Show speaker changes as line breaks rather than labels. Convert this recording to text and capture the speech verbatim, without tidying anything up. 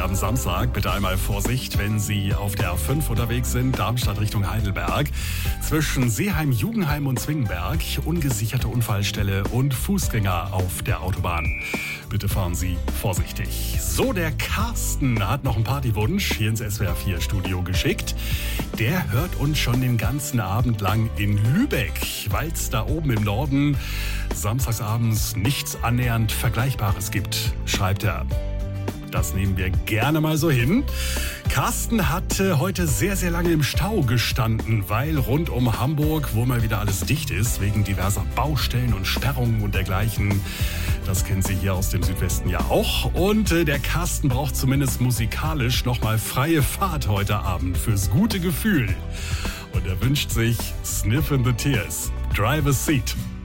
am Samstag. Bitte einmal Vorsicht, wenn Sie auf der A fünf unterwegs sind, Darmstadt Richtung Heidelberg. Zwischen Seeheim, Jugenheim und Zwingenberg ungesicherte Unfallstelle und Fußgänger auf der Autobahn. Bitte fahren Sie vorsichtig. So, der Carsten hat noch einen Partywunsch hier ins S W R vier Studio geschickt. Der hört uns schon den ganzen Abend lang in Lübeck, weil es da oben im Norden samstagsabends nichts annähernd Vergleichbares gibt, schreibt er. Das nehmen wir gerne mal so hin. Carsten hat äh, heute sehr, sehr lange im Stau gestanden, weil rund um Hamburg, wo mal wieder alles dicht ist, wegen diverser Baustellen und Sperrungen und dergleichen. Das kennen Sie hier aus dem Südwesten ja auch. Und äh, der Carsten braucht zumindest musikalisch nochmal freie Fahrt heute Abend fürs gute Gefühl. Und er wünscht sich Sniff in the Tears, Driver's Seat.